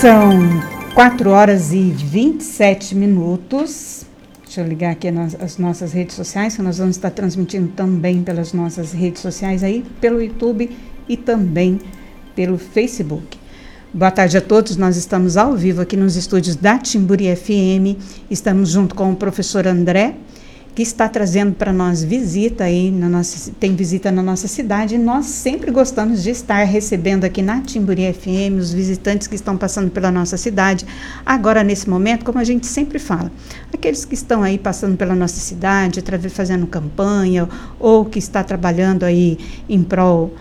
São 4h27. Deixa eu ligar aqui as nossas redes sociais, que nós vamos estar transmitindo também pelas nossas redes sociais aí, pelo YouTube e também pelo Facebook. Boa tarde a todos, nós estamos ao vivo aqui nos estúdios da Timburi FM, estamos junto com o professor André, que está trazendo para nós visita aí, tem visita na nossa cidade, e nós sempre gostamos de estar recebendo aqui na Timburi FM os visitantes que estão passando pela nossa cidade. Agora, nesse momento, como a gente sempre fala, aqueles que estão aí passando pela nossa cidade, fazendo campanha, ou que está trabalhando aí em prol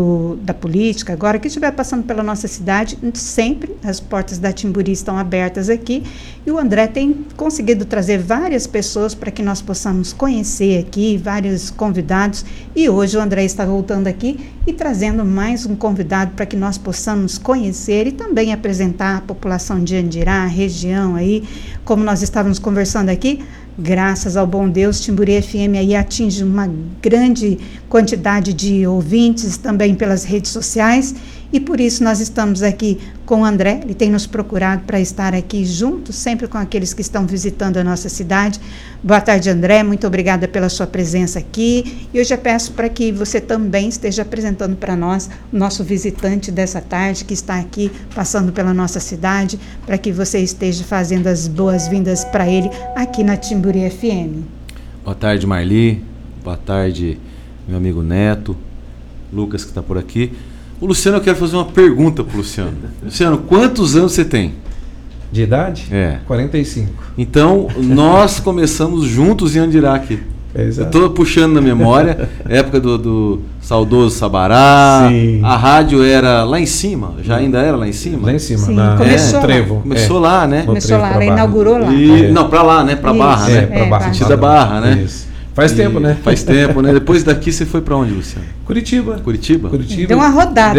da política, agora que estiver passando pela nossa cidade, sempre as portas da Timburi estão abertas aqui, e o André tem conseguido trazer várias pessoas para que nós possamos conhecer aqui, vários convidados, e hoje o André está voltando aqui e trazendo mais um convidado para que nós possamos conhecer e também apresentar a população de Andirá, a região aí, como nós estávamos conversando aqui. Graças ao bom Deus, Timburi FM aí atinge uma grande quantidade de ouvintes também pelas redes sociais, e por isso nós estamos aqui com o André. Ele tem nos procurado para estar aqui junto, sempre com aqueles que estão visitando a nossa cidade. Boa tarde, André, muito obrigada pela sua presença aqui, e eu já peço para que você também esteja apresentando para nós o nosso visitante dessa tarde, que está aqui passando pela nossa cidade, para que você esteja fazendo as boas-vindas para ele aqui na Timburi FM. Boa tarde, Marli, boa tarde, meu amigo Neto, Lucas, que está por aqui. O Luciano, eu quero fazer uma pergunta para o Luciano. Luciano, quantos anos você tem? De idade? 45. Então, nós começamos juntos em Andirá aqui. Exato. Eu estou puxando na memória, época do saudoso Sabará. Sim. A rádio era lá em cima, ainda era lá em cima? Lá em cima, sim, começou Trevo. Começou lá, né? Começou lá, ela inaugurou lá. Não, para lá, né? Para Barra, né? Para Barra. Sentido da Barra, né? Isso. Faz tempo, né? Faz tempo, né? Depois daqui você foi para onde, Luciano? Curitiba. Deu uma rodada.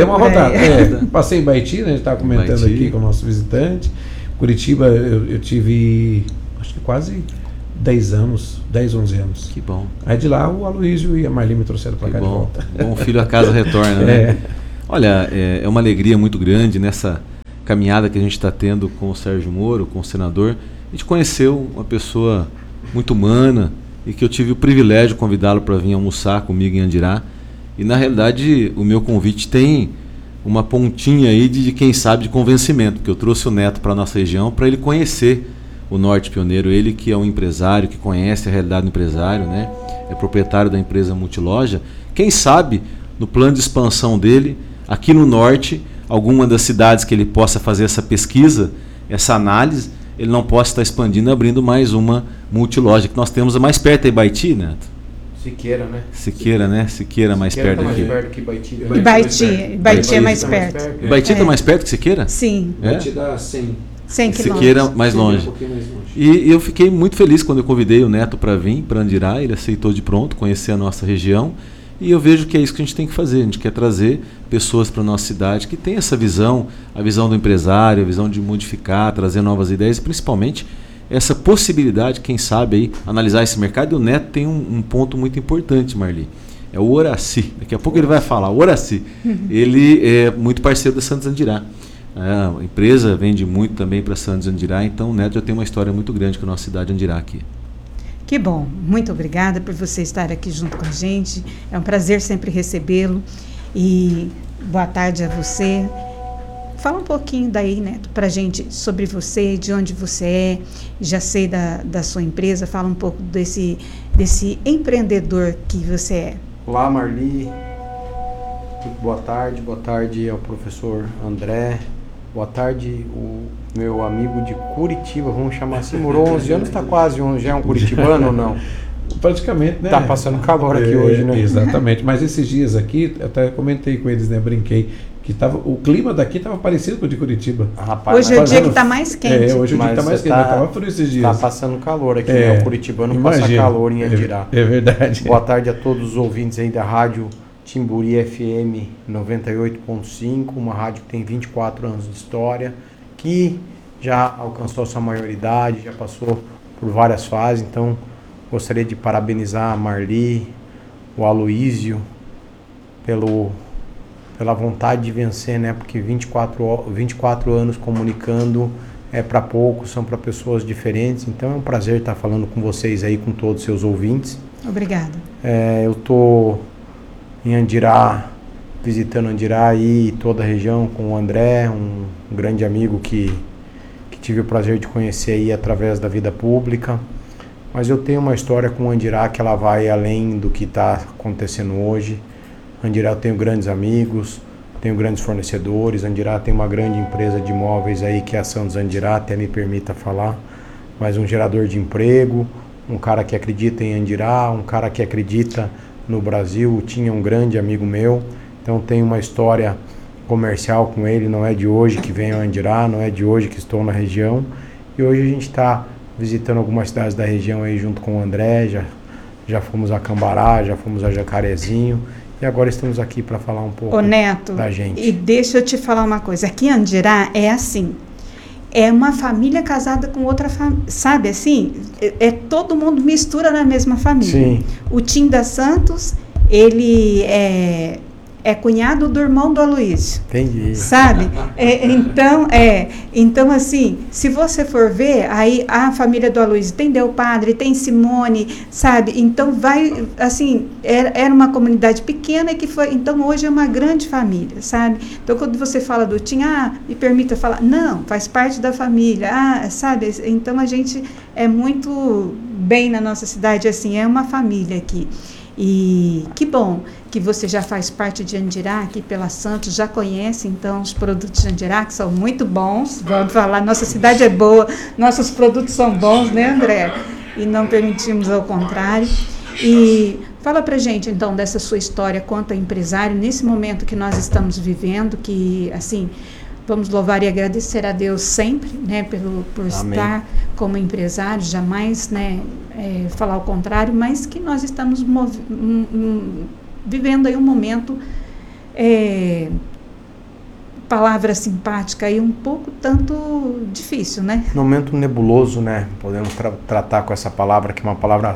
Passei em Baiti, né? A gente estava comentando aqui com o nosso visitante. Curitiba, eu tive, acho que quase 10 anos, 10, 11 anos. Que bom. Aí de lá o Aloysio e a Marli me trouxeram para cá de volta. Bom filho a casa retorna, né? Olha, é uma alegria muito grande nessa caminhada que a gente está tendo com o Sérgio Moro, com o senador. A gente conheceu uma pessoa muito humana, e que eu tive o privilégio de convidá-lo para vir almoçar comigo em Andirá. E, na realidade, o meu convite tem uma pontinha aí de quem sabe, de convencimento, porque eu trouxe o Neto para a nossa região para ele conhecer o Norte Pioneiro, ele que é um empresário, que conhece a realidade do empresário, né? É proprietário da empresa Multiloja. Quem sabe, no plano de expansão dele, aqui no Norte, alguma das cidades que ele possa fazer essa pesquisa, essa análise, ele não possa estar expandindo, abrindo mais uma Multiloja, que nós temos a mais perto, é Baiti, Neto? Siqueira, né? Siqueira mais perto tá aqui. Mais perto que Baiti. Baiti é mais perto. Baiti está mais perto que Siqueira? Sim. Baiti dá 100 quilômetros. Siqueira mais longe. Um pouquinho mais longe. E eu fiquei muito feliz quando eu convidei o Neto para vir para Andirá, ele aceitou de pronto, conhecer a nossa região, e eu vejo que é isso que a gente tem que fazer. A gente quer trazer pessoas para a nossa cidade que tem essa visão, a visão do empresário, a visão de modificar, trazer novas ideias, e principalmente essa possibilidade, quem sabe, aí, analisar esse mercado. E o Neto tem um ponto muito importante, Marli, é o Horaci. Daqui a pouco ele vai falar. O Horaci, ele é muito parceiro da Santos Andirá. A empresa vende muito também para Santos Andirá, então o Neto já tem uma história muito grande com a nossa cidade Andirá aqui. Que bom, muito obrigada por você estar aqui junto com a gente, é um prazer sempre recebê-lo, e boa tarde a você. Fala um pouquinho daí, Neto, para a gente sobre você, de onde você é, já sei da sua empresa, fala um pouco desse empreendedor que você é. Olá, Marli, muito boa tarde ao professor André, boa tarde o meu amigo de Curitiba, vamos chamar assim, morou 11 anos, está quase, já é um curitibano ou não? Praticamente, né? Está passando calor aqui hoje, né? Exatamente, mas esses dias aqui, até comentei com eles, né, brinquei, que o clima daqui estava parecido com o de Curitiba. Rapaz, hoje é o dia que está mais quente. Hoje é o dia que está mais quente, estava frio esses dias. Está passando calor aqui, né? O curitibano passa calor em Andirá. É verdade. Boa tarde a todos os ouvintes aí da rádio Timburi FM 98.5, uma rádio que tem 24 anos de história, que já alcançou sua maioridade, já passou por várias fases. Então gostaria de parabenizar a Marli, o Aloysio, pelo pela vontade de vencer, né? Porque 24 anos comunicando é para poucos, são para pessoas diferentes. Então é um prazer estar falando com vocês aí, com todos os seus ouvintes. Obrigada. Eu estou em Andirá, visitando Andirá aí e toda a região com o André, um grande amigo que tive o prazer de conhecer aí através da vida pública. Mas eu tenho uma história com Andirá que ela vai além do que está acontecendo hoje. Andirá eu tenho grandes amigos, tenho grandes fornecedores. Andirá tem uma grande empresa de imóveis aí que é a Santos Andirá, até me permita falar, mas um gerador de emprego, um cara que acredita em Andirá, um cara que acredita no Brasil. Tinha um grande amigo meu, então tenho uma história comercial com ele, não é de hoje que venho a Andirá, não é de hoje que estou na região. E hoje a gente está visitando algumas cidades da região aí junto com o André, já fomos a Cambará, já fomos a Jacarezinho. E agora estamos aqui para falar um pouco Neto, da gente. E deixa eu te falar uma coisa. Aqui em Andirá é assim. É uma família casada com outra família. Sabe assim? Todo mundo mistura na mesma família. Sim. O Tim da Santos, ele é cunhado do irmão do Aloysio. Entendi. Sabe? Então, assim, se você for ver, aí a família do Aloysio tem Del Padre, tem Simone, sabe? Então vai, assim, era uma comunidade pequena que foi, então hoje é uma grande família, sabe? Então quando você fala do Tim, me permita falar, não, faz parte da família, sabe? Então a gente é muito bem na nossa cidade, assim, é uma família aqui. E que bom que você já faz parte de Andirá, aqui pela Santos, já conhece então os produtos de Andirá, que são muito bons. Vamos falar, nossa cidade é boa, nossos produtos são bons, né, André? E não permitimos ao contrário. E fala pra gente então dessa sua história quanto empresário, nesse momento que nós estamos vivendo, que assim, vamos louvar e agradecer a Deus sempre, né, por estar como empresário, jamais, né, falar o contrário, mas que nós estamos vivendo aí um momento, palavra simpática aí, um pouco tanto difícil, né? Um momento nebuloso, né? Podemos tratar com essa palavra, que é uma palavra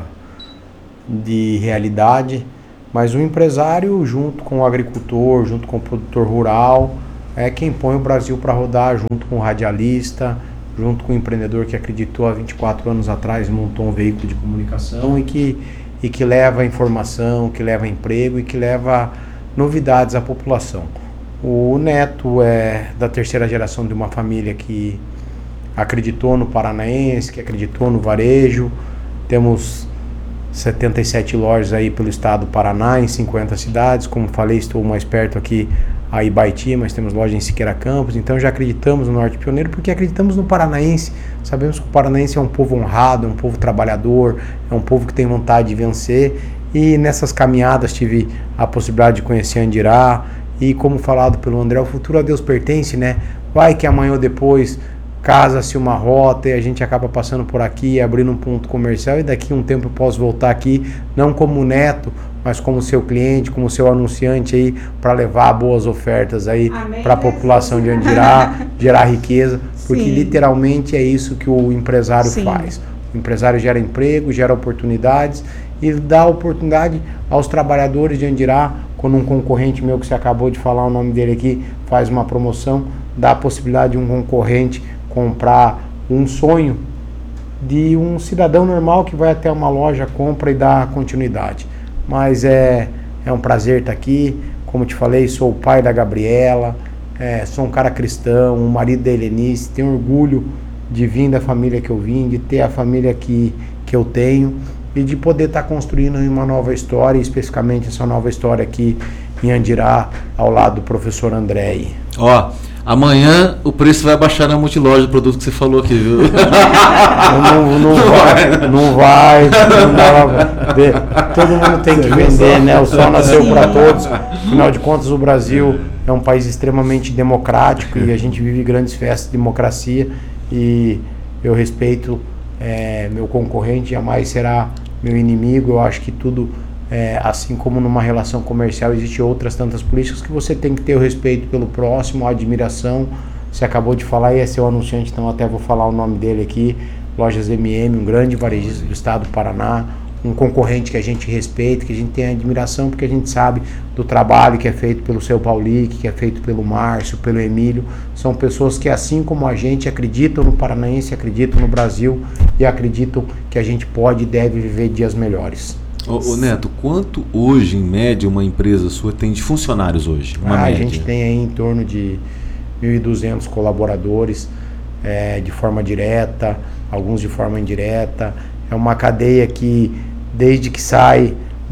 de realidade, mas o empresário, junto com o agricultor, junto com o produtor rural, é quem põe o Brasil para rodar, junto com o radialista, junto com o empreendedor que acreditou há 24 anos atrás e montou um veículo de comunicação e que leva informação, que leva emprego e que leva novidades à população. O Neto é da terceira geração de uma família que acreditou no paranaense, que acreditou no varejo. Temos 77 lojas aí pelo estado do Paraná, em 50 cidades. Como falei, estou mais perto aqui a Ibaiti, mas temos loja em Siqueira Campos. Então já acreditamos no Norte Pioneiro porque acreditamos no paranaense. Sabemos que o paranaense é um povo honrado, é um povo trabalhador, é um povo que tem vontade de vencer. E nessas caminhadas tive a possibilidade de conhecer Andirá. E como falado pelo André, o futuro a Deus pertence, né? Vai que amanhã ou depois casa-se uma rota e a gente acaba passando por aqui, abrindo um ponto comercial, e daqui a um tempo eu posso voltar aqui, não como Neto, mas como seu cliente, como seu anunciante aí, para levar boas ofertas aí para a população de Andirá, gerar riqueza, porque Sim. literalmente é isso que o empresário Sim. faz. O empresário gera emprego, gera oportunidades e dá oportunidade aos trabalhadores de Andirá. Quando um concorrente meu, que você acabou de falar o nome dele aqui, faz uma promoção, dá a possibilidade de um concorrente comprar um sonho de um cidadão normal que vai até uma loja, compra e dá continuidade. Mas é um prazer estar aqui. Como te falei, sou o pai da Gabriela, sou um cara cristão, um marido da Helenice, tenho orgulho de vir da família que eu vim, de ter a família que eu tenho e de poder estar construindo uma nova história, especificamente essa nova história aqui em Andirá, ao lado do professor André aí. Ó, amanhã o preço vai baixar na multiloja do produto que você falou aqui, viu? Não vai. Todo mundo tem que vender, né? O sol nasceu para todos. Afinal de contas, o Brasil é um país extremamente democrático e a gente vive grandes festas de democracia. E eu respeito meu concorrente, jamais será meu inimigo. Eu acho que tudo, assim como numa relação comercial, existe outras tantas políticas que você tem que ter o respeito pelo próximo, a admiração. Você acabou de falar e é seu anunciante, então até vou falar o nome dele aqui. Lojas MM, um grande varejista do estado do Paraná, um concorrente que a gente respeita, que a gente tem admiração, porque a gente sabe do trabalho que é feito pelo seu Paulique, que é feito pelo Márcio, pelo Emílio. São pessoas que, assim como a gente, acreditam no Paranaense, acreditam no Brasil e acreditam que a gente pode e deve viver dias melhores. Ô Neto, quanto hoje, em média, uma empresa sua tem de funcionários hoje? A gente tem aí em torno de 1.200 colaboradores, de forma direta, alguns de forma indireta. É uma cadeia que, desde que sai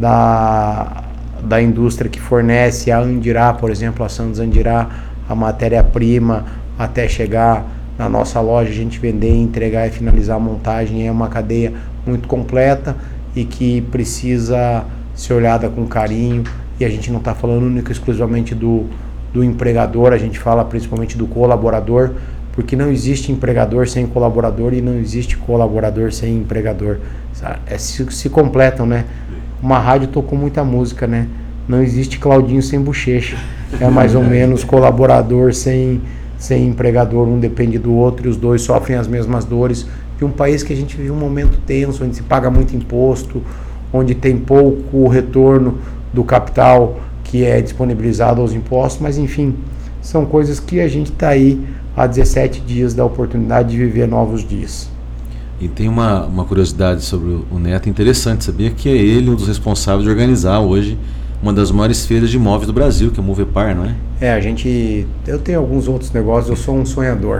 da indústria que fornece a Andirá, por exemplo, a Santos Andirá, a matéria-prima, até chegar na nossa loja, a gente vender, entregar e finalizar a montagem, é uma cadeia muito completa e que precisa ser olhada com carinho. E a gente não está falando única e exclusivamente do empregador, a gente fala principalmente do colaborador, porque não existe empregador sem colaborador e não existe colaborador sem empregador. Se completam, né? Uma rádio tocou muita música, né? Não existe Claudinho sem bochecha. É mais ou menos colaborador sem empregador, um depende do outro e os dois sofrem as mesmas dores. De um país que a gente vive um momento tenso, onde se paga muito imposto, onde tem pouco retorno do capital que é disponibilizado aos impostos, mas enfim, são coisas que a gente está aí há 17 dias da oportunidade de viver novos dias. E tem uma curiosidade sobre o Neto interessante, sabia que é ele um dos responsáveis de organizar hoje uma das maiores feiras de imóveis do Brasil, que é o Movepar, não é? Eu tenho alguns outros negócios, eu sou um sonhador.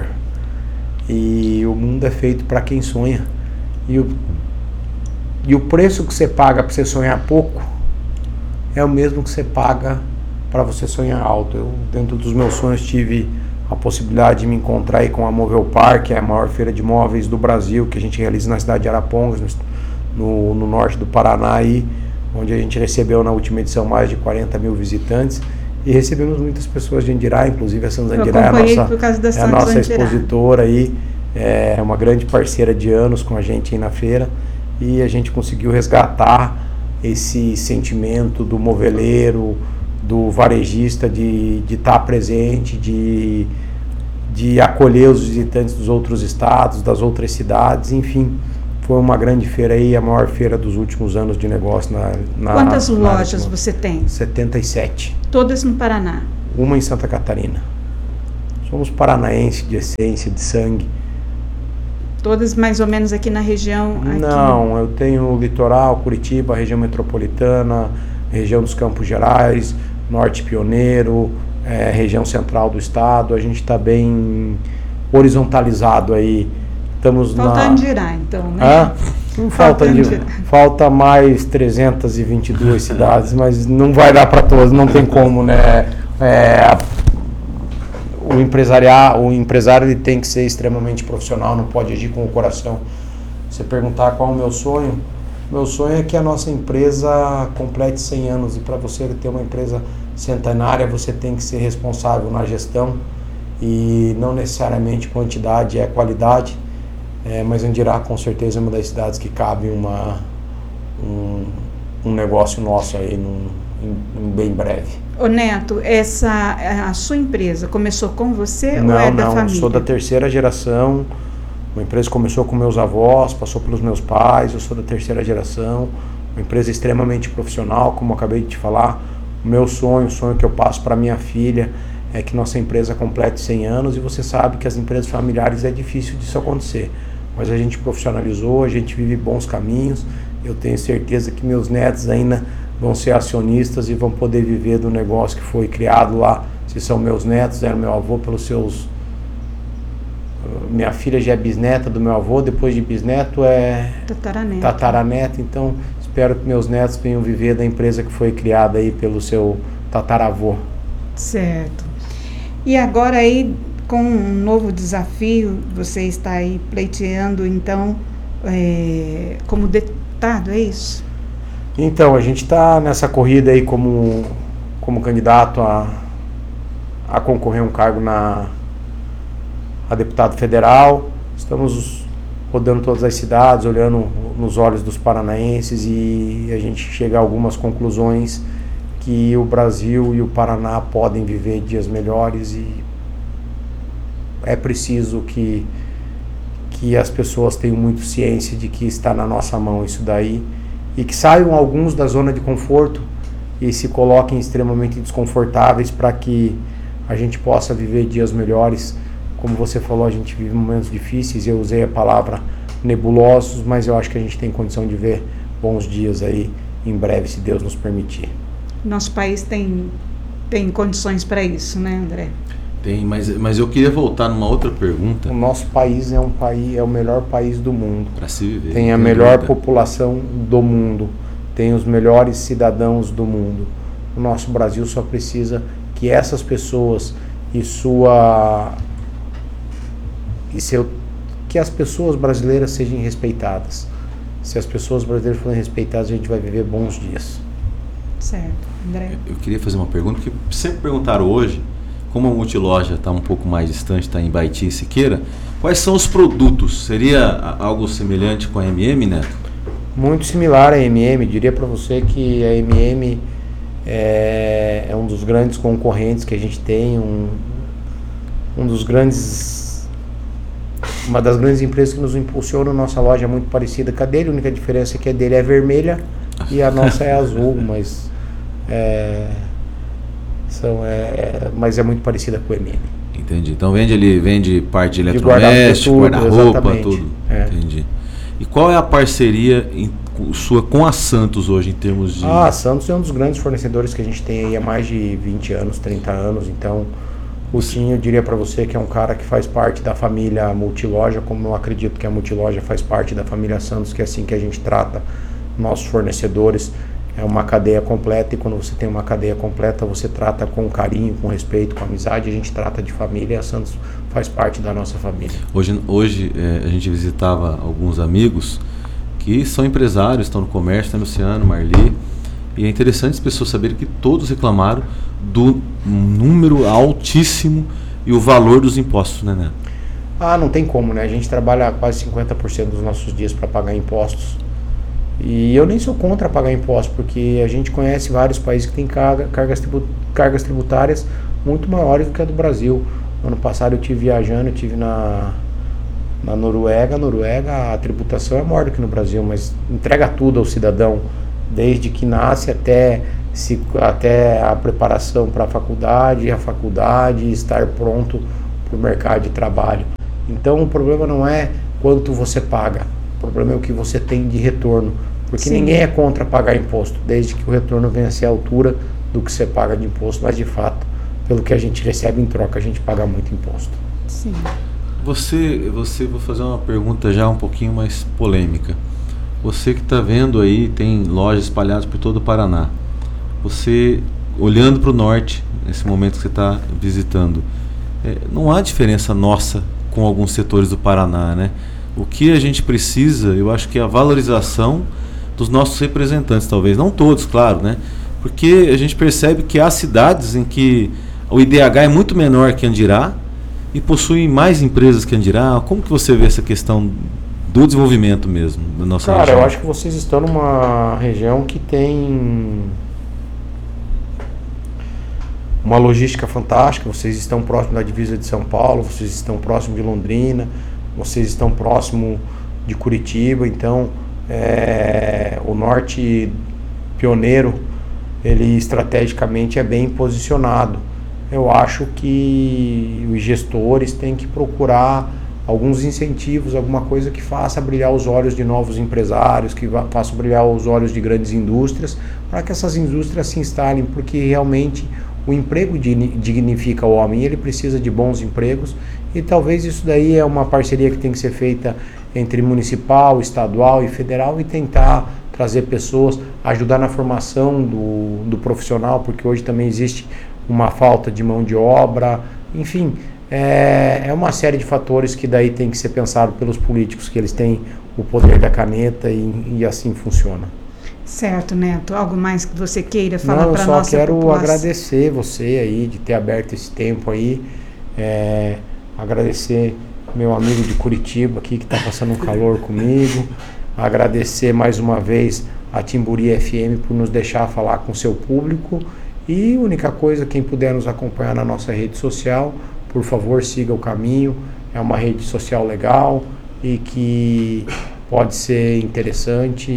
E o mundo é feito para quem sonha. E o preço que você paga para você sonhar pouco é o mesmo que você paga para você sonhar alto. Eu, dentro dos meus sonhos, tive a possibilidade de me encontrar aí com a Movepar, que é a maior feira de imóveis do Brasil, que a gente realiza na cidade de Arapongas, no norte do Paraná, aí, onde a gente recebeu na última edição mais de 40 mil visitantes e recebemos muitas pessoas de Andirá, inclusive a Santos Andirá é a nossa expositora aí, é uma grande parceira de anos com a gente aí na feira, e a gente conseguiu resgatar esse sentimento do moveleiro, do varejista de estar presente, de acolher os visitantes dos outros estados, das outras cidades, enfim. Foi uma grande feira aí, a maior feira dos últimos anos de negócio na Quantas lojas você tem? 77. Todas no Paraná? Uma em Santa Catarina. Somos paranaenses de essência, de sangue. Todas mais ou menos aqui na região? Não, eu tenho litoral, Curitiba, região metropolitana, região dos Campos Gerais, Norte Pioneiro, região central do estado. A gente está bem horizontalizado aí. Falta Andirá, então, né? Falta mais 322 cidades, mas não vai dar para todas, não tem como, né? O empresário ele tem que ser extremamente profissional, não pode agir com o coração. Você perguntar qual é o meu sonho é que a nossa empresa complete 100 anos, e para você ter uma empresa centenária, você tem que ser responsável na gestão, e não necessariamente quantidade é qualidade. Mas Andirá com certeza é uma das cidades que cabe um negócio nosso aí bem breve. Ô Neto, a sua empresa começou com você ou é da família? Não, eu sou da terceira geração. Uma empresa começou com meus avós, passou pelos meus pais, eu sou da terceira geração. Uma empresa extremamente profissional, como eu acabei de te falar. O sonho que eu passo para minha filha é que nossa empresa complete 100 anos, e você sabe que as empresas familiares é difícil disso acontecer. Mas a gente profissionalizou, a gente vive bons caminhos. Eu tenho certeza que meus netos ainda vão ser acionistas e vão poder viver do negócio que foi criado lá. Se são meus netos, era meu avô pelos seus... Minha filha já é bisneta do meu avô, depois de bisneto é tataraneta. Então espero que meus netos venham viver da empresa que foi criada aí pelo seu tataravô. Certo. E agora aí, com um novo desafio, você está aí pleiteando, então, como deputado, é isso? Então, a gente está nessa corrida aí como candidato a concorrer a um cargo a deputado federal. Estamos rodando todas as cidades, olhando nos olhos dos paranaenses, e a gente chega a algumas conclusões que o Brasil e o Paraná podem viver dias melhores, e é preciso que as pessoas tenham muito ciência de que está na nossa mão isso daí, e que saiam alguns da zona de conforto e se coloquem extremamente desconfortáveis para que a gente possa viver dias melhores. Como você falou, a gente vive momentos difíceis, eu usei a palavra nebulosos, mas eu acho que a gente tem condição de ver bons dias aí em breve, se Deus nos permitir. Nosso país tem condições para isso, né, André? Tem, mas eu queria voltar numa outra pergunta. O nosso país é o melhor país do mundo. Para se viver. Tem a melhor população do mundo, tem os melhores cidadãos do mundo. O nosso Brasil só precisa que essas pessoas que as pessoas brasileiras sejam respeitadas. Se as pessoas brasileiras forem respeitadas, a gente vai viver bons dias. Certo, André. Eu queria fazer uma pergunta que sempre perguntaram hoje, como a Multiloja está um pouco mais distante, está em Baiti e Siqueira, quais são os produtos? Seria algo semelhante com a MM, Neto? Muito similar à MM. Diria para você que a MM é um dos grandes concorrentes que a gente tem, uma das grandes empresas que nos impulsiona. Nossa loja é muito parecida com a dele, a única diferença é que a dele é vermelha e a nossa é azul, mas mas é muito parecida com o MM. Entendi. Então vende parte de eletrodoméstico, guarda-roupa, tudo. Entendi. E qual é a parceria sua com a Santos hoje em termos de... A Santos é um dos grandes fornecedores que a gente tem aí há mais de 20 anos, 30 anos, então o Tinho, eu diria para você que é um cara que faz parte da família Multiloja, como eu acredito que a Multiloja faz parte da família Santos, que é assim que a gente trata nossos fornecedores. É uma cadeia completa, e quando você tem uma cadeia completa, você trata com carinho, com respeito, com amizade. A gente trata de família, e a Santos faz parte da nossa família. Hoje a gente visitava alguns amigos que são empresários, estão no comércio, né, Luciano, Marli, e é interessante as pessoas saberem que todos reclamaram do número altíssimo e o valor dos impostos, né, Neto? Não tem como, né? A gente trabalha quase 50% dos nossos dias para pagar impostos. E eu nem sou contra pagar impostos, porque a gente conhece vários países que têm cargas tributárias muito maiores do que a do Brasil. Ano passado eu estive viajando, eu estive na Noruega. Noruega a tributação é maior do que no Brasil, mas entrega tudo ao cidadão, desde que nasce até a preparação para a faculdade estar pronto para o mercado de trabalho. Então o problema não é quanto você paga, o problema é o que você tem de retorno, porque ninguém é contra pagar imposto, desde que o retorno venha a ser a altura do que você paga de imposto, mas de fato, pelo que a gente recebe em troca, a gente paga muito imposto. Sim. Vou fazer uma pergunta já um pouquinho mais polêmica. Você que está vendo aí, tem lojas espalhadas por todo o Paraná. Você, olhando para o norte, nesse momento que você está visitando, não há diferença nossa com alguns setores do Paraná, né? O que a gente precisa, eu acho que é a valorização dos nossos representantes, talvez. Não todos, claro, né? Porque a gente percebe que há cidades em que o IDH é muito menor que Andirá e possui mais empresas que Andirá. Como que você vê essa questão do desenvolvimento mesmo da nossa região? Cara, eu acho que vocês estão numa região que tem uma logística fantástica. Vocês estão próximo da divisa de São Paulo, vocês estão próximo de Londrina, vocês estão próximo de Curitiba. Então o norte pioneiro, ele estrategicamente é bem posicionado. Eu acho que os gestores têm que procurar alguns incentivos, alguma coisa que faça brilhar os olhos de novos empresários, que faça brilhar os olhos de grandes indústrias, para que essas indústrias se instalem, porque realmente o emprego dignifica o homem, e ele precisa de bons empregos, e talvez isso daí é uma parceria que tem que ser feita entre municipal, estadual e federal, e tentar trazer pessoas, ajudar na formação do profissional, porque hoje também existe uma falta de mão de obra, enfim, é uma série de fatores que daí tem que ser pensado pelos políticos, que eles têm o poder da caneta e assim funciona. Certo, Neto. Algo mais que você queira falar para a nossa população? Eu só quero população? agradecer você aí de ter aberto esse tempo aí, agradecer meu amigo de Curitiba aqui que está passando um calor comigo, agradecer mais uma vez a Timburi FM por nos deixar falar com o seu público, e única coisa, quem puder nos acompanhar na nossa rede social, por favor, siga o caminho. É uma rede social legal e que pode ser interessante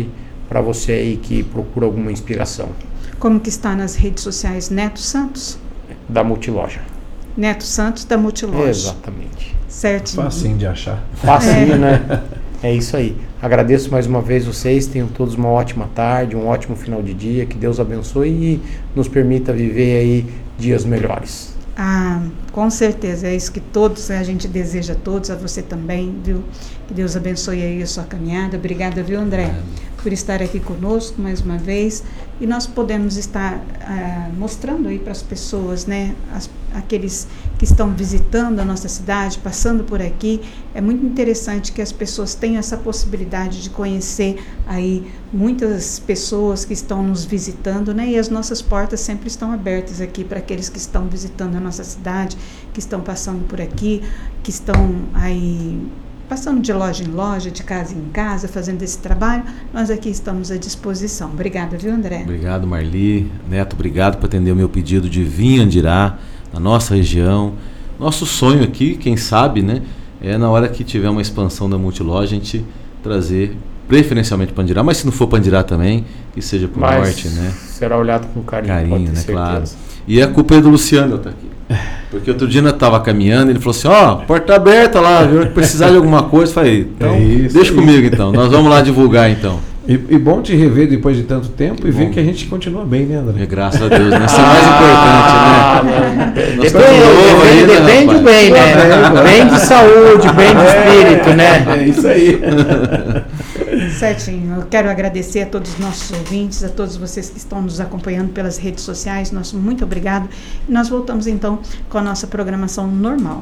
para você aí que procura alguma inspiração. Como que está nas redes sociais? Neto Santos? Da Multiloja. Neto Santos da Multiloja. Exatamente. Certinho. Facinho de achar. Facinho, né? É isso aí. Agradeço mais uma vez vocês, tenham todos uma ótima tarde, um ótimo final de dia, que Deus abençoe e nos permita viver aí dias melhores. Ah, com certeza, é isso que todos, a gente deseja a todos, a você também, viu? Que Deus abençoe aí a sua caminhada. Obrigada, viu, André, por estar aqui conosco mais uma vez. E nós podemos estar mostrando aí para as pessoas, né, aqueles que estão visitando a nossa cidade, passando por aqui. É muito interessante que as pessoas tenham essa possibilidade de conhecer aí muitas pessoas que estão nos visitando, né? E as nossas portas sempre estão abertas aqui para aqueles que estão visitando a nossa cidade, que estão passando por aqui, que estão aí passando de loja em loja, de casa em casa, fazendo esse trabalho. Nós aqui estamos à disposição. Obrigada, viu, André? Obrigado, Marli. Neto, obrigado por atender o meu pedido de vir em Andirá, na nossa região. Nosso sonho aqui, quem sabe, né, é na hora que tiver uma expansão da Multiloja, a gente trazer preferencialmente para Andirá, mas se não for para Andirá também, que seja para o norte, né? Será olhado com carinho, pode ter né, certeza. Claro. E a culpa é do Luciano, tá aqui. Porque outro dia eu estava caminhando, ele falou assim, porta aberta lá, viu? Precisar de alguma coisa, eu falei, então deixa comigo então, nós vamos lá divulgar então. E bom te rever depois de tanto tempo e ver que a gente continua bem, né, André? Graças a Deus, né? Isso é mais importante, né? Depende do bem, né? Bem de saúde, bem de espírito, né? É isso aí. Certinho, eu quero agradecer a todos os nossos ouvintes, a todos vocês que estão nos acompanhando pelas redes sociais, nosso muito obrigado. E nós voltamos então com a nossa programação normal.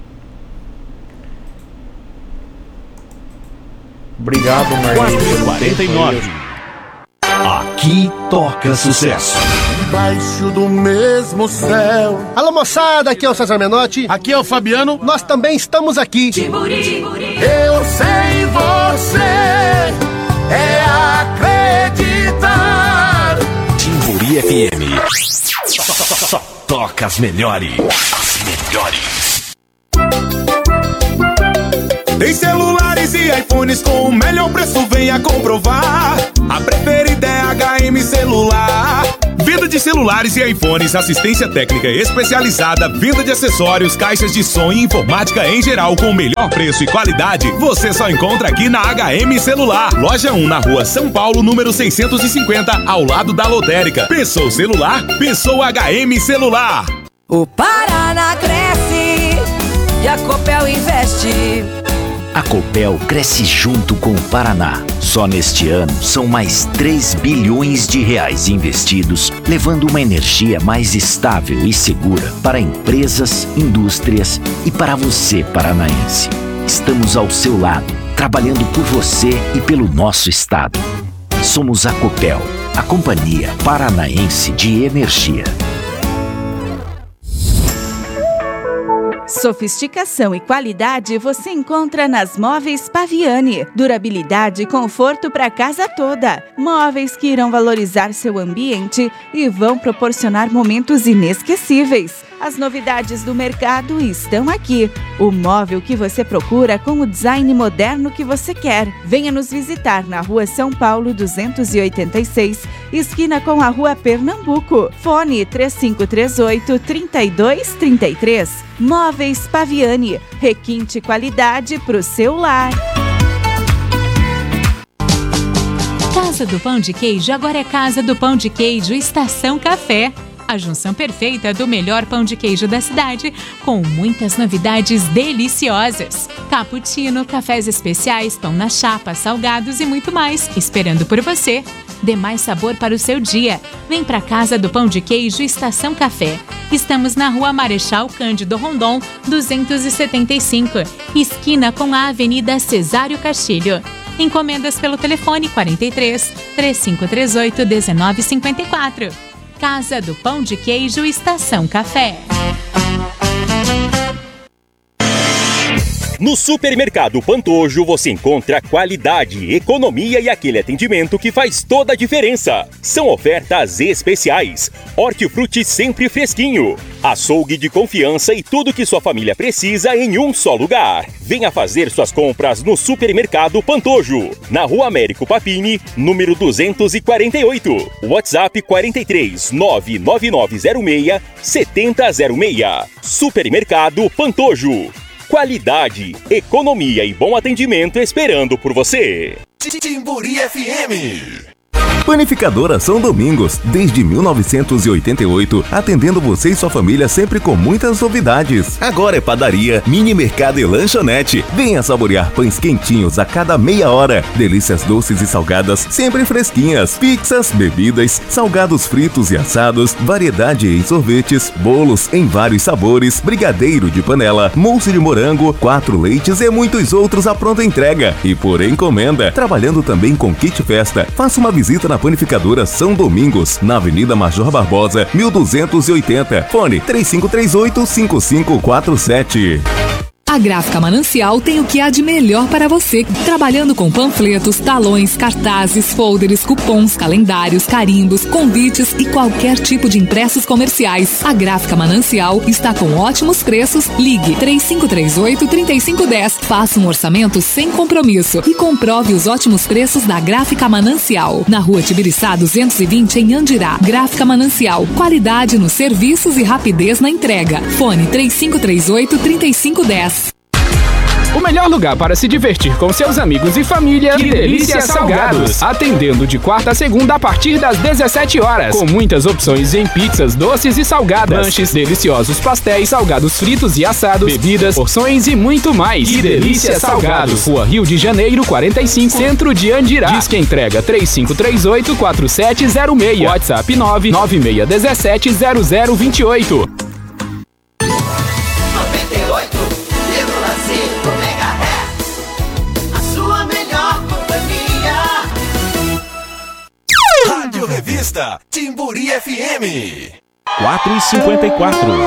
Obrigado, Marlene. 49. Aqui toca sucesso. Debaixo do mesmo céu. Alô, moçada, aqui é o César Menotti. Aqui é o Fabiano. Nós também estamos aqui. Eu sei você é acreditar. Timburi FM. Só toca as melhores. As melhores. Tem celulares e iPhones com o melhor preço, venha comprovar. A preferida é HM Celular. Venda de celulares e iPhones, assistência técnica especializada, venda de acessórios, caixas de som e informática em geral com o melhor preço e qualidade. Você só encontra aqui na HM Celular. Loja 1 na Rua São Paulo, número 650, ao lado da lotérica. Pensou celular? Pensou HM Celular. O Paraná cresce e a Copel investe. A Copel cresce junto com o Paraná. Só neste ano são mais 3 bilhões de reais investidos, levando uma energia mais estável e segura para empresas, indústrias e para você, paranaense. Estamos ao seu lado, trabalhando por você e pelo nosso estado. Somos a Copel, a Companhia Paranaense de Energia. Sofisticação e qualidade você encontra nas Móveis Paviani. Durabilidade e conforto para a casa toda. Móveis que irão valorizar seu ambiente e vão proporcionar momentos inesquecíveis. As novidades do mercado estão aqui. O móvel que você procura com o design moderno que você quer. Venha nos visitar na Rua São Paulo 286, esquina com a Rua Pernambuco. Fone 3538-3233. Móveis Paviani. Requinte qualidade para o seu lar. Casa do Pão de Queijo agora é Casa do Pão de Queijo Estação Café. A junção perfeita do melhor pão de queijo da cidade, com muitas novidades deliciosas. Cappuccino, cafés especiais, pão na chapa, salgados e muito mais, esperando por você. Dê mais sabor para o seu dia. Vem para Casa do Pão de Queijo Estação Café. Estamos na Rua Marechal Cândido Rondon, 275, esquina com a Avenida Cesário Castilho. Encomendas pelo telefone 43 3538 1954. Casa do Pão de Queijo Estação Café. No Supermercado Pantojo você encontra qualidade, economia e aquele atendimento que faz toda a diferença. São ofertas especiais. Hortifruti sempre fresquinho. Açougue de confiança e tudo que sua família precisa em um só lugar. Venha fazer suas compras no Supermercado Pantojo, na Rua Américo Papini, número 248. WhatsApp 43 99906 7006. Supermercado Pantojo. Qualidade, economia e bom atendimento esperando por você. Timburi FM. Panificadora São Domingos, desde 1988, atendendo você e sua família sempre com muitas novidades. Agora é padaria, mini mercado e lanchonete. Venha saborear pães quentinhos a cada meia hora. Delícias doces e salgadas, sempre fresquinhas. Pizzas, bebidas, salgados fritos e assados, variedade em sorvetes, bolos em vários sabores, brigadeiro de panela, mousse de morango, 4 leites e muitos outros à pronta entrega. E por encomenda, trabalhando também com kit festa. Faça uma visita na Panificadora São Domingos, na Avenida Major Barbosa, 1280. Fone 3538-5547. A Gráfica Manancial tem o que há de melhor para você, trabalhando com panfletos, talões, cartazes, folders, cupons, calendários, carimbos, convites e qualquer tipo de impressos comerciais. A Gráfica Manancial está com ótimos preços. Ligue 3538-3510. Faça um orçamento sem compromisso e comprove os ótimos preços da Gráfica Manancial. Na Rua Tibiriçá 220, em Andirá. Gráfica Manancial. Qualidade nos serviços e rapidez na entrega. Fone 3538-3510. O melhor lugar para se divertir com seus amigos e família. Que Delícia Salgados. Atendendo de quarta a segunda a partir das 17 horas. Com muitas opções em pizzas, doces e salgadas. Lanches, deliciosos pastéis, salgados fritos e assados, bebidas, porções e muito mais. Que Delícia Salgados. Rua Rio de Janeiro, 45, Centro de Andirá. Disque entrega 3538-4706. WhatsApp 996170028. Rádio Revista Timburi FM. 4h54.